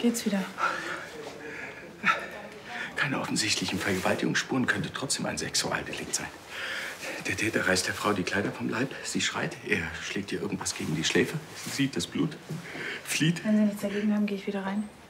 Geht's wieder? Keine offensichtlichen Vergewaltigungsspuren, könnte trotzdem ein Sexualdelikt sein. Der Täter reißt der Frau die Kleider vom Leib, sie schreit, er schlägt ihr irgendwas gegen die Schläfe, sie sieht das Blut, flieht. Wenn Sie nichts dagegen haben, gehe ich wieder rein.